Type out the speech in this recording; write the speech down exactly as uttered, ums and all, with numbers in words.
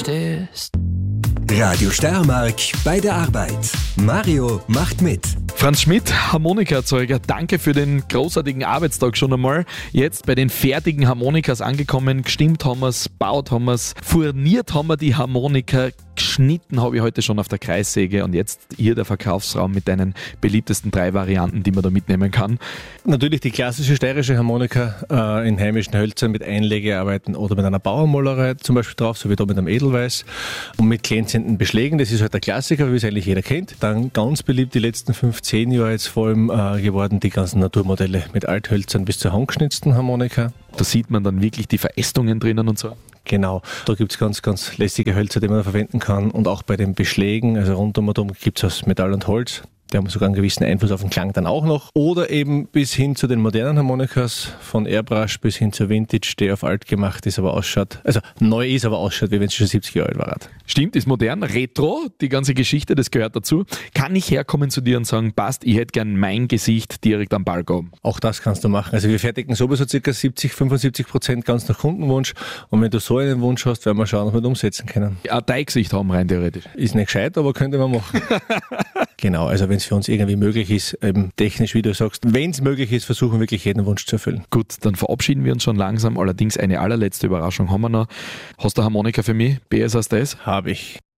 verstehst. Radio Steiermark bei der Arbeit. Mario macht mit. Franz Schmidt, Harmonikaerzeuger, danke für den großartigen Arbeitstag schon einmal. Jetzt bei den fertigen Harmonikas angekommen, gestimmt haben wir es, baut haben wir es, furniert haben wir die Harmonika, geschnitten habe ich heute schon auf der Kreissäge und jetzt hier der Verkaufsraum mit deinen beliebtesten drei Varianten, die man da mitnehmen kann. Natürlich die klassische steirische Harmonika äh, in heimischen Hölzern mit Einlegearbeiten oder mit einer Bauernmolerei zum Beispiel drauf, so wie da mit einem Edelweiß und mit glänzenden Beschlägen. Das ist halt der Klassiker, wie es eigentlich jeder kennt. Dann ganz beliebt die letzten fünfzehn Jahre jetzt vor allem äh, geworden, die ganzen Naturmodelle mit Althölzern bis zur handgeschnitzten Harmonika. Da sieht man dann wirklich die Verästungen drinnen und so. Genau, da gibt es ganz, ganz lässige Hölzer, die man da verwenden kann. Und auch bei den Beschlägen, also rundum und um, gibt es aus Metall und Holz. Die haben sogar einen gewissen Einfluss auf den Klang dann auch noch. Oder eben bis hin zu den modernen Harmonikas, von Airbrush bis hin zur Vintage, die auf alt gemacht ist, aber ausschaut, also neu ist, aber ausschaut, wie wenn es schon siebzig Jahre alt war. Stimmt, ist modern, retro, die ganze Geschichte, das gehört dazu. Kann ich herkommen zu dir und sagen, passt, ich hätte gern mein Gesicht direkt am Balkon? Auch das kannst du machen. Also wir fertigen sowieso ca. siebzig, fünfundsiebzig Prozent ganz nach Kundenwunsch. Und wenn du so einen Wunsch hast, werden wir schauen, ob wir das umsetzen können. Ein Teilgesicht haben rein theoretisch. Ist nicht gescheit, aber könnte man machen. Genau, also wenn es für uns irgendwie möglich ist, eben technisch, wie du sagst, wenn es möglich ist, versuchen wir wirklich jeden Wunsch zu erfüllen. Gut, dann verabschieden wir uns schon langsam. Allerdings eine allerletzte Überraschung haben wir noch. Hast du eine Harmonika für mich? B S als das? Habe ich.